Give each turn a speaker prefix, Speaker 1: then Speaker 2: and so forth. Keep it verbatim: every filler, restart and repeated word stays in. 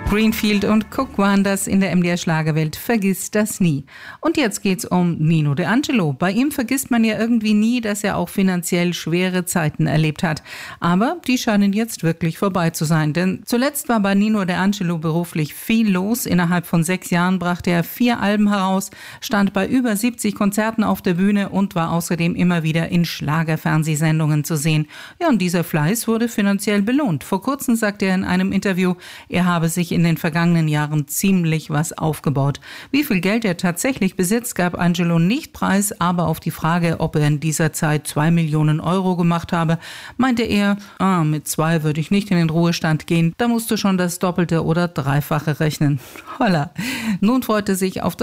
Speaker 1: Greenfield und Cook waren das in der M D R-Schlagerwelt. Vergiss das nie. Und jetzt geht's um Nino De Angelo. Bei ihm vergisst man ja irgendwie nie, dass er auch finanziell schwere Zeiten erlebt hat. Aber die scheinen jetzt wirklich vorbei zu sein. Denn zuletzt war bei Nino De Angelo beruflich viel los. Innerhalb von sechs Jahren brachte er vier Alben heraus, stand bei über siebzig Konzerten auf der Bühne und war außerdem immer wieder in Schlagerfernsehsendungen zu sehen. Ja, und dieser Fleiß wurde finanziell belohnt. Vor kurzem sagte er in einem Interview, er habe sich in den vergangenen Jahren ziemlich was aufgebaut. Wie viel Geld er tatsächlich besitzt, gab Angelo nicht preis, aber auf die Frage, ob er in dieser Zeit zwei Millionen Euro gemacht habe, meinte er, ah, mit zwei würde ich nicht in den Ruhestand gehen, da musst du schon das Doppelte oder Dreifache rechnen. Holla. Nun freute sich auf